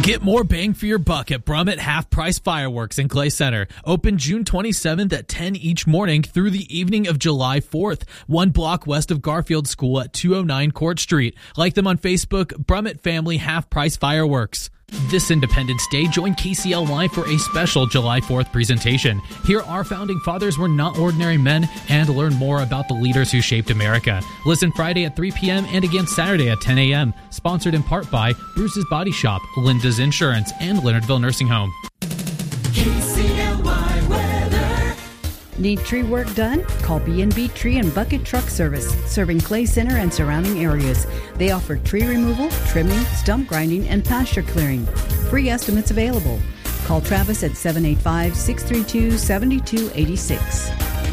Get more bang for your buck at Brummett Half Price Fireworks in Clay Center. Open June 27th at 10 each morning through the evening of July 4th. 1 block west of Garfield School at 209 Court Street. Like them on Facebook, Brummett Family Half Price Fireworks. This Independence Day, join KCLY for a special July 4th presentation. Hear our founding fathers were not ordinary men and learn more about the leaders who shaped America. Listen Friday at 3 p.m. and again Saturday at 10 a.m. Sponsored in part by Bruce's Body Shop, Linda's Insurance, and Leonardville Nursing Home. KCLY weather. Need tree work done? Call B&B Tree and Bucket Truck Service, serving Clay Center and surrounding areas. They offer tree removal, trimming, stump grinding, and pasture clearing. Free estimates available. Call Travis at 785-632-7286.